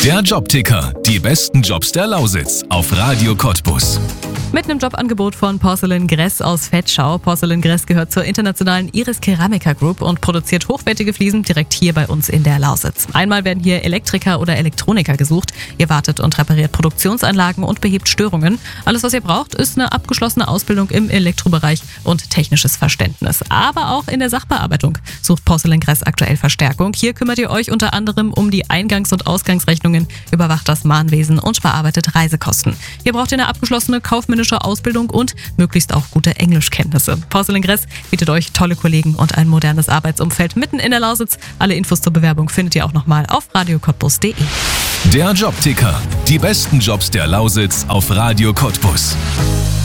Der Jobticker, die besten Jobs der Lausitz auf Radio Cottbus. Mit einem Jobangebot von Porcelain Gress aus Vetschau. Porcelain Gress gehört zur internationalen Iris Ceramica Group und produziert hochwertige Fliesen direkt hier bei uns in der Lausitz. Einmal werden hier Elektriker oder Elektroniker gesucht. Ihr wartet und repariert Produktionsanlagen und behebt Störungen. Alles, was ihr braucht, ist eine abgeschlossene Ausbildung im Elektrobereich und technisches Verständnis. Aber auch in der Sachbearbeitung sucht Porcelain Gress aktuell Verstärkung. Hier kümmert ihr euch unter anderem um die Eingangs- und Ausgangsrechnungen, überwacht das Mahnwesen und bearbeitet Reisekosten. Hier braucht ihr eine abgeschlossene kaufmännische Ausbildung und möglichst auch gute Englischkenntnisse. Porcelain Gress bietet euch tolle Kollegen und ein modernes Arbeitsumfeld mitten in der Lausitz. Alle Infos zur Bewerbung findet ihr auch nochmal auf radiocottbus.de. Der Jobticker, die besten Jobs der Lausitz auf Radio Cottbus.